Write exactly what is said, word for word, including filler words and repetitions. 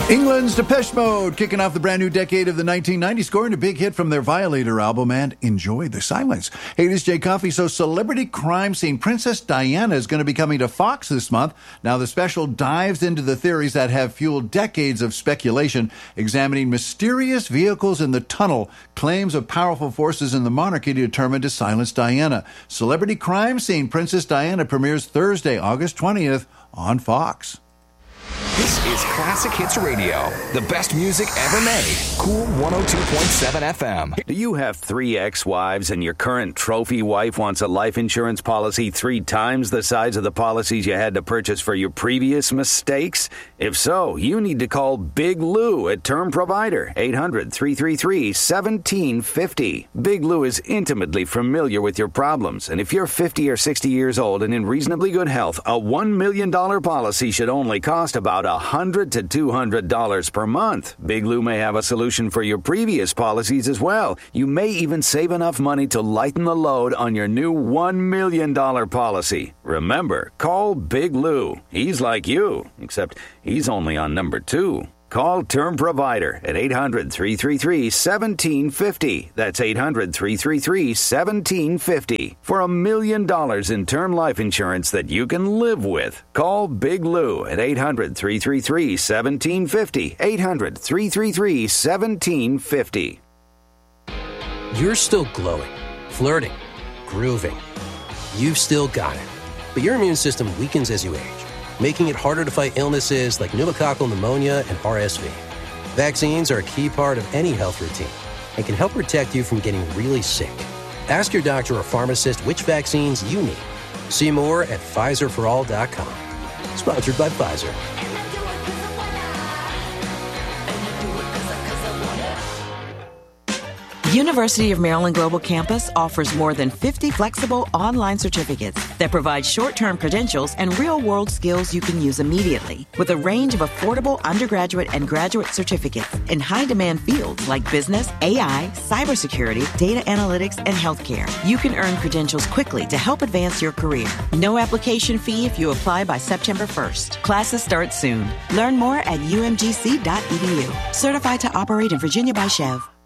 England's Depeche Mode kicking off the brand new decade of the nineteen nineties, scoring a big hit from their Violator album and Enjoy the Silence. Hey, this is Jay Coffey. So celebrity crime scene Princess Diana is going to be coming to Fox this month. Now the special dives into the theories that have fueled decades of speculation, examining mysterious vehicles in the tunnel, claims of powerful forces in the monarchy determined to silence Diana. Celebrity crime scene Princess Diana premieres Thursday, August twentieth on Fox. This is Classic Hits Radio, the best music ever made. Cool one oh two point seven F M. Do you have three ex-wives and your current trophy wife wants a life insurance policy three times the size of the policies you had to purchase for your previous mistakes? If so, you need to call Big Lou at Term Provider, eight hundred, three three three, one seven five zero. Big Lou is intimately familiar with your problems, and if you're fifty or sixty years old and in reasonably good health, a one million dollars policy should only cost about one hundred to two hundred dollars per month. Big Lou may have a solution for your previous policies as well. You may even save enough money to lighten the load on your new one million dollars policy. Remember, call Big Lou. He's like you, except he's only on number two. Call Term Provider at eight hundred, three three three, one seven five zero. That's eight hundred, three three three, one seven five zero. For a million dollars in term life insurance that you can live with. Call Big Lou at eight hundred, three three three, one seven five zero. eight hundred, three three three, one seven five zero. You're still glowing, flirting, grooving. You've still got it. But your immune system weakens as you age, making it harder to fight illnesses like pneumococcal pneumonia and R S V. Vaccines are a key part of any health routine and can help protect you from getting really sick. Ask your doctor or pharmacist which vaccines you need. See more at Pfizer for all dot com. Sponsored by Pfizer. University of Maryland Global Campus offers more than fifty flexible online certificates that provide short-term credentials and real-world skills you can use immediately, with a range of affordable undergraduate and graduate certificates in high-demand fields like business, A I, cybersecurity, data analytics, and healthcare. You can earn credentials quickly to help advance your career. No application fee if you apply by September first. Classes start soon. Learn more at u m g c dot e d u. Certified to operate in Virginia by Chev.